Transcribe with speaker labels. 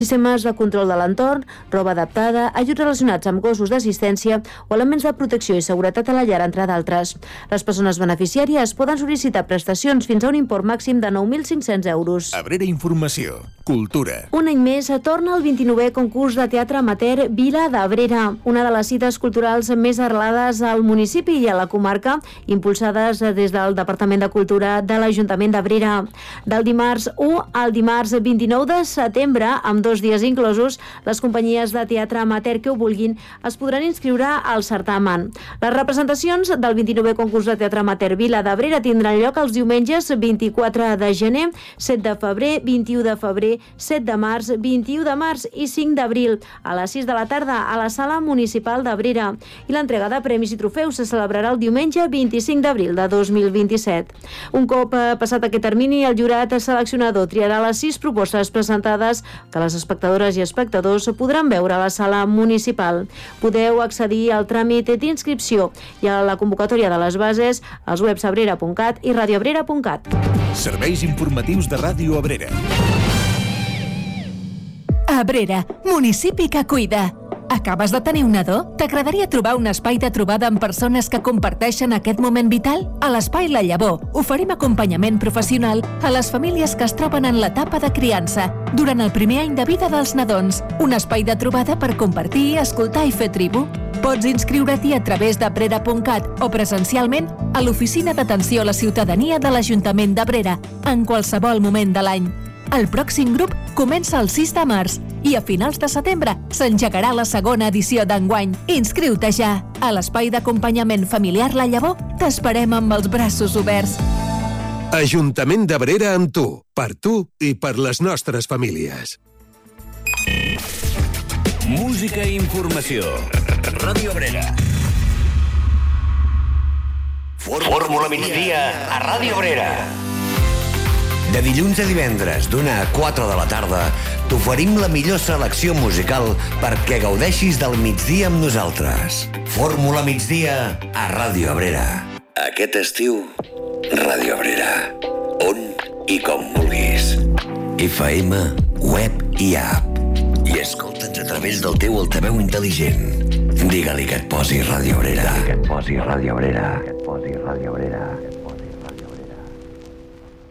Speaker 1: sistemes de control de l'entorn, roba adaptada, ajuts relacionats amb gossos d'assistència o elements de protecció i seguretat a la llar, entre d'altres. Les persones beneficiàries poden sol·licitar prestacions fins a un import màxim de 9.500 euros.
Speaker 2: Abrera Informació. Cultura.
Speaker 1: Un any més torna el 29è concurs de teatre amateur Vila d'Abrera, una de les cites culturals més arrelades al municipi i a la comarca, impulsades des del Departament de Cultura de l'Ajuntament d'Abrera. Del dimarts 1 al dimarts 29 de setembre, amb 2 dies inclosos, les companyies de teatre amateur que ho vulguin es podran inscriure al certamen. Les representacions del 29è concurs de teatre amateur Vila d'Abrera tindran lloc els diumenges 24 de gener, 7 de febrer, 21 de febrer, 7 de març, 21 de març i 5 d'abril, a les 6 de la tarda a la Sala Municipal d'Abrera. I l'entrega de premis i trofeus se celebrarà el diumenge 25 d'abril de 2027. Un cop passat aquest termini, el jurat seleccionador triarà les 6 propostes presentades que les espectadores i espectadors podran veure a la Sala Municipal. Podeu accedir al tràmit d'inscripció i a la convocatòria de les bases als webs abrera.cat i radioabrera.cat.
Speaker 2: Serveis informatius de Ràdio Abrera.
Speaker 3: Abrera, municipi que cuida. Acabes de tenir un nadó? T'agradaria trobar un espai de trobada amb persones que comparteixen aquest moment vital? A l'Espai La Llavor oferim acompanyament professional a les famílies que es troben en l'etapa de criança durant el primer any de vida dels nadons. Un espai de trobada per compartir, escoltar i fer tribu. Pots inscriure-t'hi a través d'abrera.cat o presencialment a l'Oficina d'Atenció a la Ciutadania de l'Ajuntament d'Abrera en qualsevol moment de l'any. El pròxim grup comença el 6 de març i a finals de setembre s'engegarà la segona edició d'enguany. Inscriu-te ja! A l'espai d'acompanyament familiar La Llavor t'esperem amb els braços oberts.
Speaker 4: Ajuntament d'Abrera amb tu, per tu i per les nostres famílies.
Speaker 5: Música i informació. Ràdio Abrera. Fórmula migdia a Ràdio Abrera. De dilluns a divendres, d'una a 4 de la tarda, t'oferim la millor selecció musical perquè gaudeixis del migdia amb nosaltres. Fórmula migdia a Ràdio Abrera. Aquest estiu, Ràdio Abrera. On i com vulguis. FM, web i app. I escolta'ns a través del teu altaveu intel·ligent. Digue-li que et posi Ràdio Abrera. Que et posi Ràdio Abrera. Que et posi Ràdio Abrera.